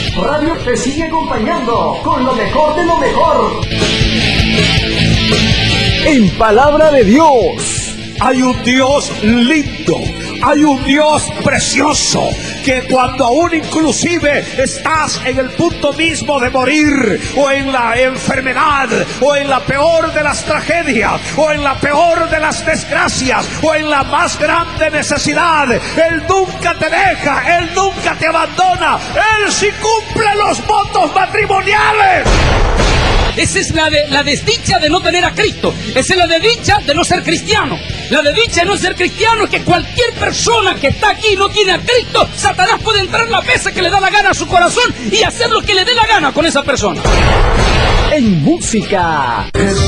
Radio te sigue acompañando con lo mejor de lo mejor. En palabra de Dios, hay un Dios lindo, hay un Dios precioso, que cuando aún inclusive estás en el punto mismo de morir, o en la enfermedad, o en la peor de las tragedias, o en la peor de las desgracias, o en la más grande necesidad, Él nunca te deja, Él nunca te abandona, Él sí cumple los votos matrimoniales. Esa es la desdicha de no tener a Cristo. Esa es la desdicha de no ser cristiano. La desdicha de no ser cristiano es que cualquier persona que está aquí y no tiene a Cristo, Satanás puede entrar las veces que le da la gana a su corazón y hacer lo que le dé la gana con esa persona. En música,